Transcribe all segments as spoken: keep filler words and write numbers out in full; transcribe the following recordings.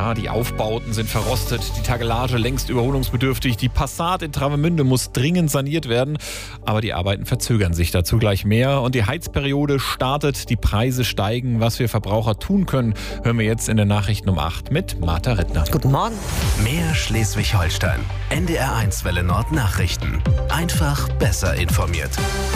Ja, die Aufbauten sind verrostet, die Tagelage längst überholungsbedürftig, die Passat in Travemünde muss dringend saniert werden, aber die Arbeiten verzögern sich, dazu gleich mehr. Und die Heizperiode startet, die Preise steigen. Was wir Verbraucher tun können, hören wir jetzt in den Nachrichten um acht mit Martha Rittner. Guten Morgen. Mehr Schleswig-Holstein. N D R eins Welle Nord Nachrichten. Einfach besser informiert.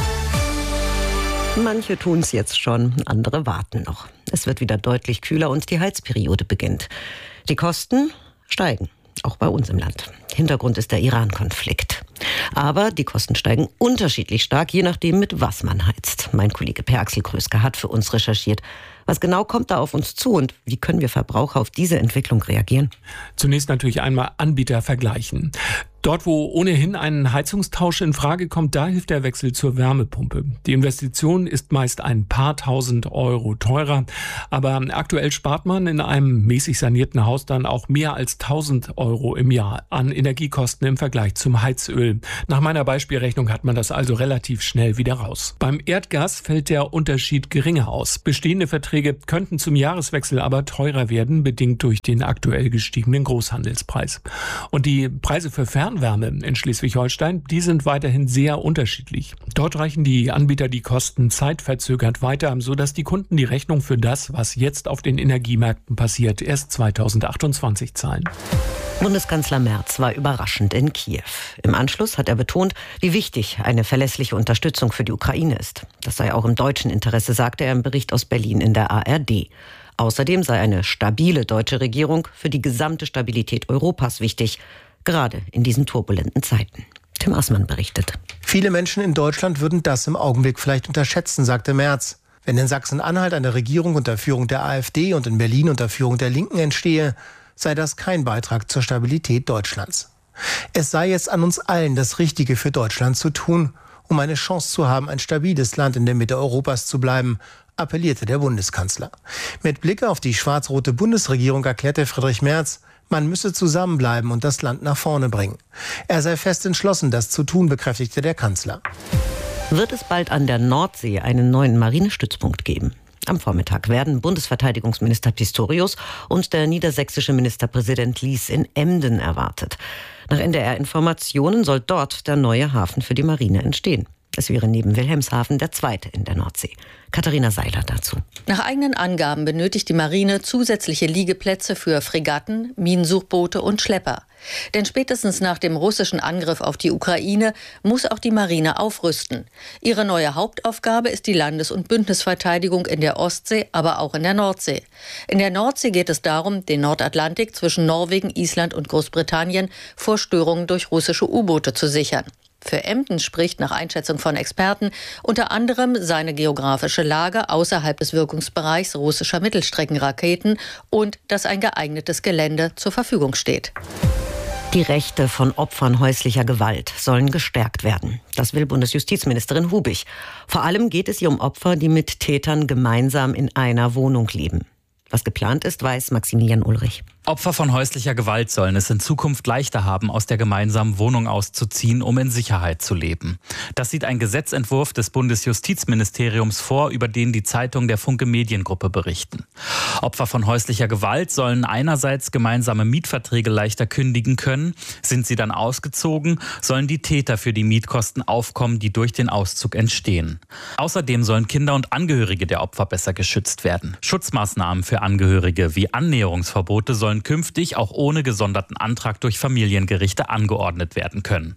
Manche tun es jetzt schon, andere warten noch. Es wird wieder deutlich kühler und die Heizperiode beginnt. Die Kosten steigen, auch bei uns im Land. Hintergrund ist der Iran-Konflikt. Aber die Kosten steigen unterschiedlich stark, je nachdem, mit was man heizt. Mein Kollege Per-Axel Kröske hat für uns recherchiert. Was genau kommt da auf uns zu und wie können wir Verbraucher auf diese Entwicklung reagieren? Zunächst natürlich einmal Anbieter vergleichen. Dort, wo ohnehin ein Heizungstausch in Frage kommt, da hilft der Wechsel zur Wärmepumpe. Die Investition ist meist ein paar tausend Euro teurer, aber aktuell spart man in einem mäßig sanierten Haus dann auch mehr als tausend Euro im Jahr an Energiekosten im Vergleich zum Heizöl. Nach meiner Beispielrechnung hat man das also relativ schnell wieder raus. Beim Erdgas fällt der Unterschied geringer aus. Bestehende Verträge könnten zum Jahreswechsel aber teurer werden, bedingt durch den aktuell gestiegenen Großhandelspreis. Und die Preise für Fern Fernwärme in Schleswig-Holstein, die sind weiterhin sehr unterschiedlich. Dort reichen die Anbieter die Kosten zeitverzögert weiter, sodass die Kunden die Rechnung für das, was jetzt auf den Energiemärkten passiert, erst zweitausendachtundzwanzig zahlen. Bundeskanzler Merz war überraschend in Kiew. Im Anschluss hat er betont, wie wichtig eine verlässliche Unterstützung für die Ukraine ist. Das sei auch im deutschen Interesse, sagte er im Bericht aus Berlin in der A R D. Außerdem sei eine stabile deutsche Regierung für die gesamte Stabilität Europas wichtig, gerade in diesen turbulenten Zeiten. Tim Assmann berichtet. Viele Menschen in Deutschland würden das im Augenblick vielleicht unterschätzen, sagte Merz. Wenn in Sachsen-Anhalt eine Regierung unter Führung der AfD und in Berlin unter Führung der Linken entstehe, sei das kein Beitrag zur Stabilität Deutschlands. Es sei jetzt an uns allen, das Richtige für Deutschland zu tun, um eine Chance zu haben, ein stabiles Land in der Mitte Europas zu bleiben, appellierte der Bundeskanzler. Mit Blick auf die schwarz-rote Bundesregierung erklärte Friedrich Merz, man müsse zusammenbleiben und das Land nach vorne bringen. Er sei fest entschlossen, das zu tun, bekräftigte der Kanzler. Wird es bald an der Nordsee einen neuen Marinestützpunkt geben? Am Vormittag werden Bundesverteidigungsminister Pistorius und der niedersächsische Ministerpräsident Lies in Emden erwartet. Nach N D R-Informationen soll dort der neue Hafen für die Marine entstehen. Es wäre neben Wilhelmshaven der zweite in der Nordsee. Katharina Seiler dazu. Nach eigenen Angaben benötigt die Marine zusätzliche Liegeplätze für Fregatten, Minensuchboote und Schlepper. Denn spätestens nach dem russischen Angriff auf die Ukraine muss auch die Marine aufrüsten. Ihre neue Hauptaufgabe ist die Landes- und Bündnisverteidigung in der Ostsee, aber auch in der Nordsee. In der Nordsee geht es darum, den Nordatlantik zwischen Norwegen, Island und Großbritannien vor Störungen durch russische U-Boote zu sichern. Für Emden spricht nach Einschätzung von Experten unter anderem seine geografische Lage außerhalb des Wirkungsbereichs russischer Mittelstreckenraketen und dass ein geeignetes Gelände zur Verfügung steht. Die Rechte von Opfern häuslicher Gewalt sollen gestärkt werden. Das will Bundesjustizministerin Hubig. Vor allem geht es ihr um Opfer, die mit Tätern gemeinsam in einer Wohnung leben. Was geplant ist, weiß Maximilian Ulrich. Opfer von häuslicher Gewalt sollen es in Zukunft leichter haben, aus der gemeinsamen Wohnung auszuziehen, um in Sicherheit zu leben. Das sieht ein Gesetzentwurf des Bundesjustizministeriums vor, über den die Zeitung der Funke Mediengruppe berichten. Opfer von häuslicher Gewalt sollen einerseits gemeinsame Mietverträge leichter kündigen können. Sind sie dann ausgezogen, sollen die Täter für die Mietkosten aufkommen, die durch den Auszug entstehen. Außerdem sollen Kinder und Angehörige der Opfer besser geschützt werden. Schutzmaßnahmen für Angehörige wie Annäherungsverbote sollen künftig auch ohne gesonderten Antrag durch Familiengerichte angeordnet werden können.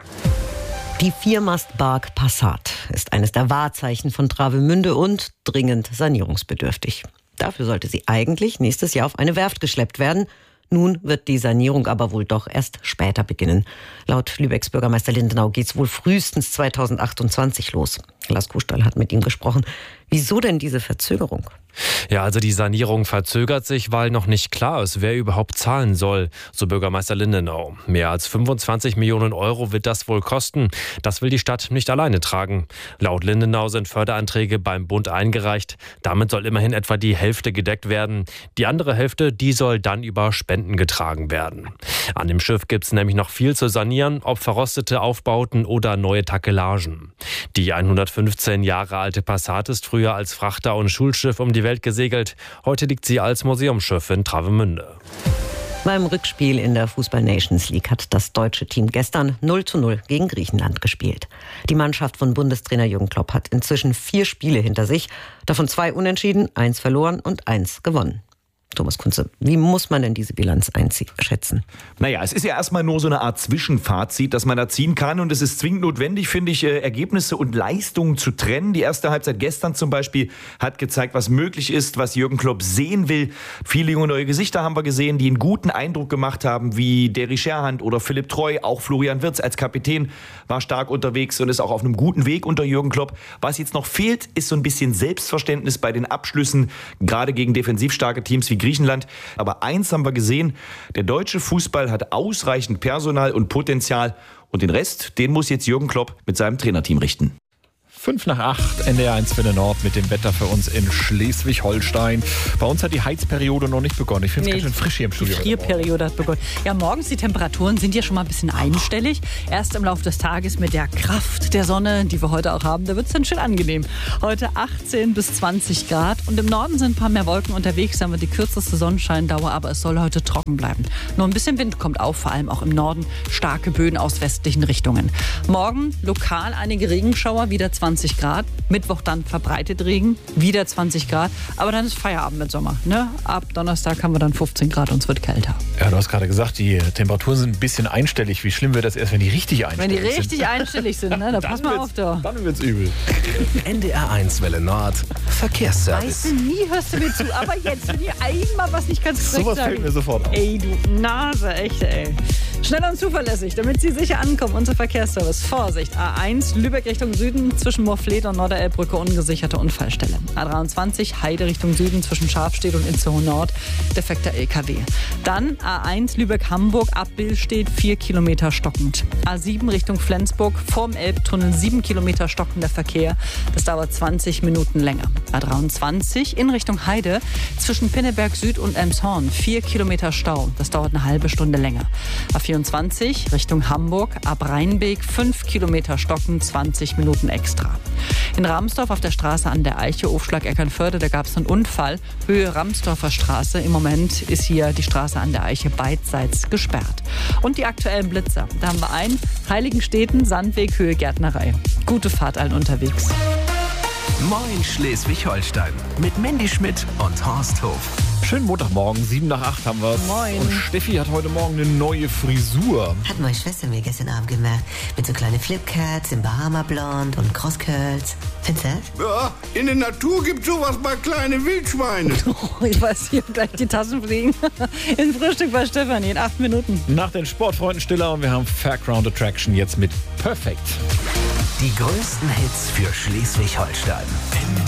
Die Viermast-Bark Passat ist eines der Wahrzeichen von Travemünde und dringend sanierungsbedürftig. Dafür sollte sie eigentlich nächstes Jahr auf eine Werft geschleppt werden. Nun wird die Sanierung aber wohl doch erst später beginnen. Laut Lübecks Bürgermeister Lindenau geht es wohl frühestens zweitausendachtundzwanzig los. Lars Kuhstall hat mit ihm gesprochen. Wieso denn diese Verzögerung? Ja, also die Sanierung verzögert sich, weil noch nicht klar ist, wer überhaupt zahlen soll, so Bürgermeister Lindenau. Mehr als fünfundzwanzig Millionen Euro wird das wohl kosten. Das will die Stadt nicht alleine tragen. Laut Lindenau sind Förderanträge beim Bund eingereicht. Damit soll immerhin etwa die Hälfte gedeckt werden. Die andere Hälfte, die soll dann über Spenden getragen werden. An dem Schiff gibt es nämlich noch viel zu sanieren, ob verrostete Aufbauten oder neue Takelagen. Die hundertfünfzehn Jahre alte Passat ist früher als Frachter und Schulschiff um die Welt gesegelt. Heute liegt sie als Museumsschiff in Travemünde. Beim Rückspiel in der Fußball-Nations League hat das deutsche Team gestern null zu null gegen Griechenland gespielt. Die Mannschaft von Bundestrainer Jürgen Klopp hat inzwischen vier Spiele hinter sich, davon zwei unentschieden, eins verloren und eins gewonnen. Thomas Kunze, wie muss man denn diese Bilanz einschätzen? Naja, es ist ja erstmal nur so eine Art Zwischenfazit, das man da ziehen kann. Und es ist zwingend notwendig, finde ich, Ergebnisse und Leistungen zu trennen. Die erste Halbzeit gestern zum Beispiel hat gezeigt, was möglich ist, was Jürgen Klopp sehen will. Viele junge neue Gesichter haben wir gesehen, die einen guten Eindruck gemacht haben, wie Derry Scherhand oder Philipp Treu. Auch Florian Wirtz als Kapitän war stark unterwegs und ist auch auf einem guten Weg unter Jürgen Klopp. Was jetzt noch fehlt, ist so ein bisschen Selbstverständnis bei den Abschlüssen, gerade gegen defensiv starke Teams wie Griechenland. Aber eins haben wir gesehen, der deutsche Fußball hat ausreichend Personal und Potenzial und den Rest, den muss jetzt Jürgen Klopp mit seinem Trainerteam richten. Fünf nach acht, N D R eins Welle Nord mit dem Wetter für uns in Schleswig-Holstein. Bei uns hat die Heizperiode noch nicht begonnen. Ich finde es nee, ganz schön frisch hier im Studio. Die Frierperiode hat begonnen. Ja, morgens die Temperaturen sind ja schon mal ein bisschen einstellig. Erst im Laufe des Tages mit der Kraft der Sonne, die wir heute auch haben, da wird es dann schön angenehm. Heute achtzehn bis zwanzig Grad und im Norden sind ein paar mehr Wolken unterwegs, haben wir die kürzeste Sonnenscheindauer, aber es soll heute trocken bleiben. Nur ein bisschen Wind kommt auf, vor allem auch im Norden, starke Böen aus westlichen Richtungen. Morgen lokal einige Regenschauer, wieder zwanzig Grad. Mittwoch dann verbreitet Regen, wieder zwanzig Grad. Aber dann ist Feierabend mit Sommer. Ne? Ab Donnerstag haben wir dann fünfzehn Grad und es wird kälter. Ja, du hast gerade gesagt, die Temperaturen sind ein bisschen einstellig. Wie schlimm wird das erst, wenn die richtig einstellig sind? Wenn die richtig sind. einstellig sind, ne? Da pass mal auf da. Dann wird's übel. N D R eins Welle Nord, Verkehrsservice. Weißt du, nie hörst du mir zu, aber jetzt, wenn ihr einmal was nicht ganz korrekt Sowas sagen. fällt mir sofort auf. Ey, du Nase, echt, ey. Schnell und zuverlässig, damit Sie sicher ankommen. Unser Verkehrsservice. Vorsicht, A eins, Lübeck Richtung Süden, zwischen Moorfleet und Norderelbbrücke ungesicherte Unfallstelle. A dreiundzwanzig, Heide Richtung Süden, zwischen Schafstedt und Itzehoe Nord, defekter L K W. Dann A eins, Lübeck-Hamburg, ab Billstedt, vier Kilometer stockend. A sieben Richtung Flensburg, vorm Elbtunnel, sieben Kilometer stockender Verkehr. Das dauert zwanzig Minuten länger. A dreiundzwanzig, in Richtung Heide, zwischen Pinneberg Süd und Elmshorn, vier Kilometer Stau. Das dauert eine halbe Stunde länger. A vierundzwanzig, Richtung Hamburg, ab Rheinbeek, fünf Kilometer stockend, zwanzig Minuten extra. In Ramsdorf auf der Straße an der Eiche, Aufschlag Eckernförde, da gab es einen Unfall. Höhe Ramsdorfer Straße. Im Moment ist hier die Straße an der Eiche beidseits gesperrt. Und die aktuellen Blitzer. Da haben wir einen, Heiligenstädten, Sandweg, Höhe Gärtnerei. Gute Fahrt allen unterwegs. Moin Schleswig-Holstein mit Mandy Schmidt und Horst Hof. Schönen Montagmorgen, sieben nach acht haben wir es. Moin. Und Steffi hat heute Morgen eine neue Frisur. Hat meine Schwester mir gestern Abend gemacht. Mit so kleinen Flipcats im Bahama-Blond und Crosscurls. Findest du das? Ja, in der Natur gibt sowas bei kleinen Wildschweinen. Oh, ich weiß, hier gleich die Tassen fliegen. In Frühstück bei Stefanie in acht Minuten. Nach den Sportfreunden Stiller und wir haben Fairground Attraction jetzt mit Perfect. Die größten Hits für Schleswig-Holstein.